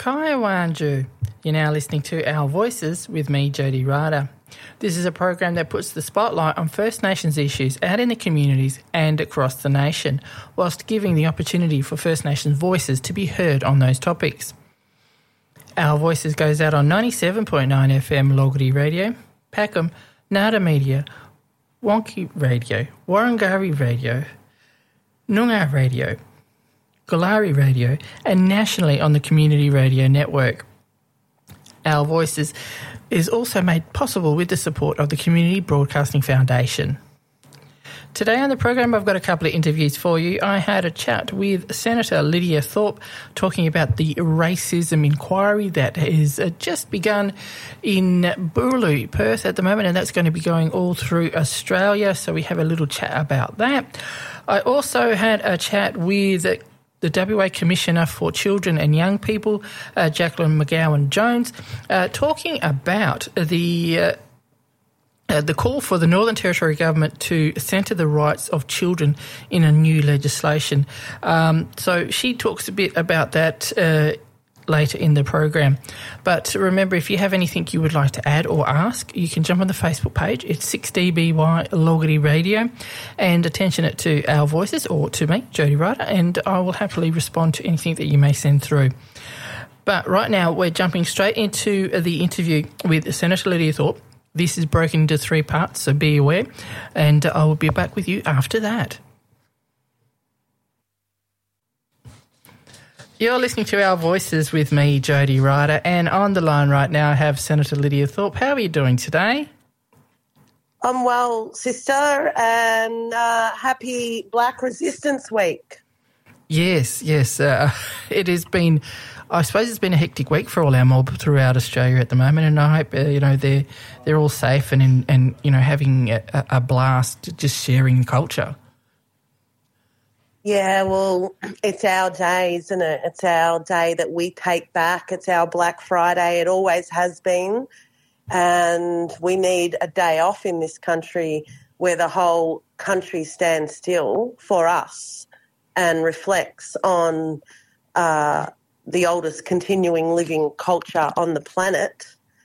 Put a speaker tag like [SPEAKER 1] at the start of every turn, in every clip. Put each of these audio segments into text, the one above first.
[SPEAKER 1] Kaya Wanju. You're now listening to Our Voices with me, Jody Ryder. This is a program that puts the spotlight on First Nations issues out in the communities and across the nation, whilst giving the opportunity for First Nations voices to be heard on those topics. Our Voices goes out on 97.9 FM Logarty Radio, Packham, Nada Media, Wonky Radio, Warrangari Radio, Noongar Radio, Galari Radio, and nationally on the Community Radio Network. Our Voices is also made possible with the support of the Community Broadcasting Foundation. Today on the program, I've got a couple of interviews for you. I had a chat with Senator Lydia Thorpe talking about the racism inquiry that has just begun in Boorloo, Perth at the moment, and that's going to be going all through Australia, so we have a little chat about that. I also had a chat with the WA Commissioner for Children and Young People, Jacqueline McGowan-Jones, talking about the call for the Northern Territory Government to centre the rights of children in a new legislation. So she talks a bit about that later in the program. But remember, if you have anything you would like to add or ask, you can jump on the Facebook page. It's 6DBY Logarty Radio, and attention it to Our Voices or to me, Jody Ryder, and I will happily respond to anything that you may send through. But right now, we're jumping straight into the interview with Senator Lydia Thorpe. This is broken into 3 parts, so be aware, and I will be back with you after that. You're listening to Our Voices with me, Jody Ryder, and on the line right now I have Senator Lydia Thorpe. How are you doing today?
[SPEAKER 2] I'm well, sister, and happy Black Resistance Week.
[SPEAKER 1] Yes. It has been, I suppose it's been a hectic week for all our mob throughout Australia at the moment, and I hope they're all safe and having a blast, just sharing culture.
[SPEAKER 2] Yeah, well, it's our day, isn't it? It's our day that we take back. It's our Black Friday. It always has been. And we need a day off in this country where the whole country stands still for us and reflects on the oldest continuing living culture on the planet,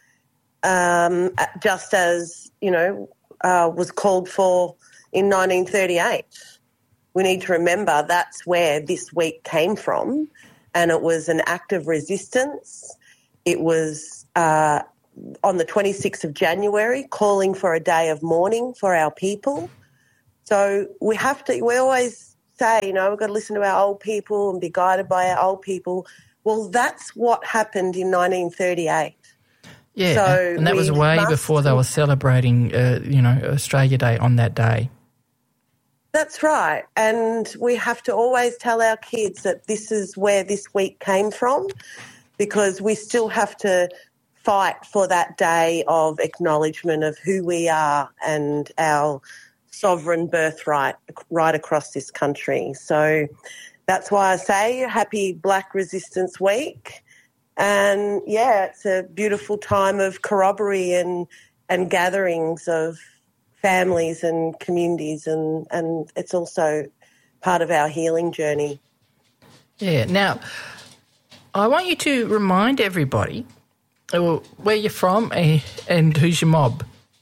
[SPEAKER 2] just as, was called for in 1938. We need to remember that's where this week came from, and it was an act of resistance. It was on the 26th of January, calling for a day of mourning for our people. So we always say, we've got to listen to our old people and be guided by our old people. Well, that's what happened in 1938.
[SPEAKER 1] Yeah, so and that was way before they were celebrating, Australia Day on that day.
[SPEAKER 2] That's right, and we have to always tell our kids that this is where this week came from, because we still have to fight for that day of acknowledgement of who we are and our sovereign birthright right across this country. So that's why I say happy Black Resistance Week. And, yeah, it's a beautiful time of corroboree and gatherings of families and communities, and it's also part of our healing journey.
[SPEAKER 1] Yeah. Now, I want you to remind everybody where you're from and who's your mob.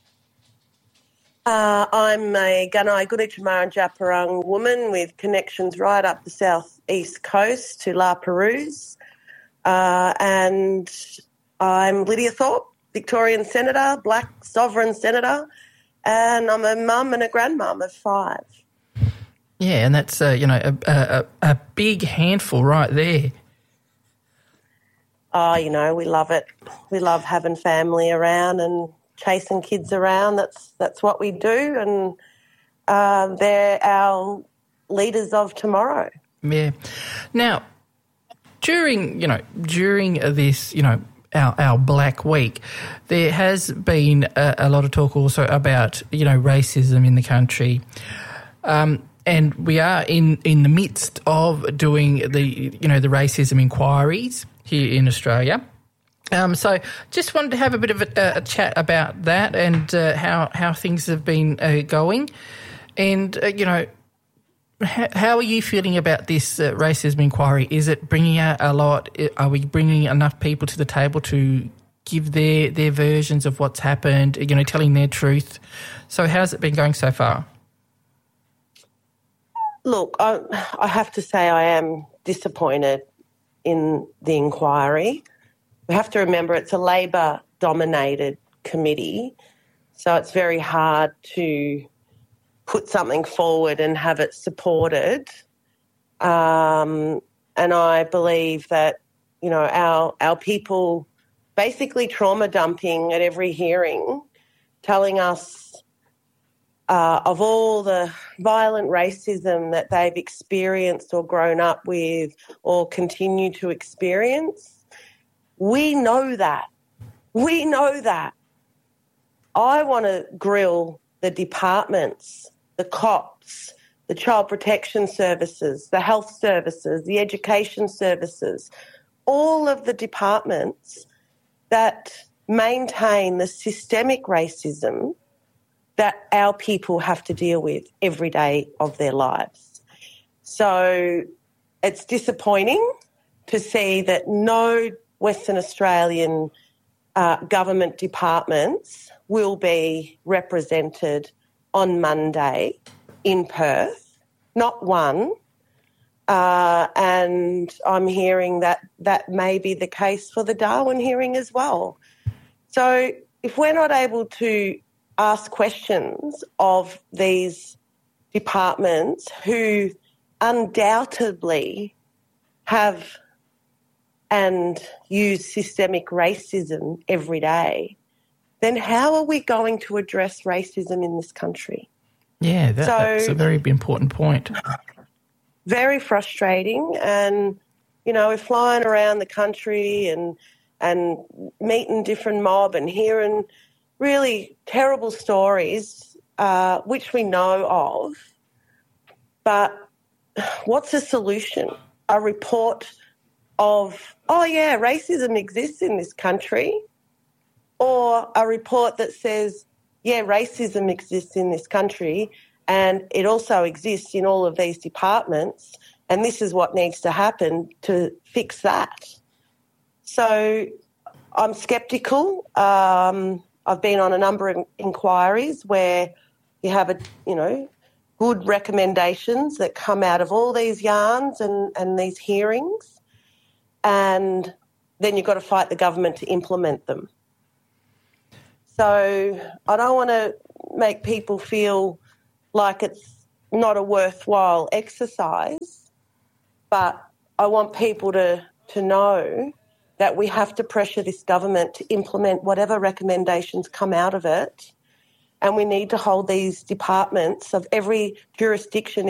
[SPEAKER 2] I'm a Gunai Gurritjamara Djaparung woman with connections right up the southeast coast to La Perouse, and I'm Lydia Thorpe, Victorian Senator, Black Sovereign Senator, and I'm a mum and a grandmum of 5.
[SPEAKER 1] Yeah, and that's, a big handful right there.
[SPEAKER 2] Oh, we love it. We love having family around and chasing kids around. That's what we do, and they're our leaders of tomorrow.
[SPEAKER 1] Yeah. Now, during this, our Black Week, there has been a lot of talk also about, racism in the country. And we are in the midst of doing the racism inquiries here in Australia. So just wanted to have a bit of a chat about that and how things have been going. And, How are you feeling about this racism inquiry? Is it bringing out a lot? Are we bringing enough people to the table to give their versions of what's happened, telling their truth? So how's it been going so far?
[SPEAKER 2] Look, I have to say I am disappointed in the inquiry. We have to remember it's a Labor-dominated committee, so it's very hard to put something forward and have it supported. And I believe that, our people basically trauma dumping at every hearing, telling us of all the violent racism that they've experienced or grown up with or continue to experience. We know that. We know that. I want to grill the departments, the cops, the child protection services, the health services, the education services, all of the departments that maintain the systemic racism that our people have to deal with every day of their lives. So it's disappointing to see that no Western Australian government departments will be represented on Monday in Perth, not one. And I'm hearing that may be the case for the Darwin hearing as well. So if we're not able to ask questions of these departments who undoubtedly have and use systemic racism every day, then how are we going to address racism in this country?
[SPEAKER 1] Yeah, that's a very important point.
[SPEAKER 2] Very frustrating, and, we're flying around the country and meeting different mob and hearing really terrible stories, which we know of. But what's the solution? A report of, racism exists in this country, or a report that says, racism exists in this country and it also exists in all of these departments, and this is what needs to happen to fix that. So I'm sceptical. I've been on a number of inquiries where you have good recommendations that come out of all these yarns and these hearings, and then you've got to fight the government to implement them. So I don't want to make people feel like it's not a worthwhile exercise, but I want people to know that we have to pressure this government to implement whatever recommendations come out of it, and we need to hold these departments of every jurisdiction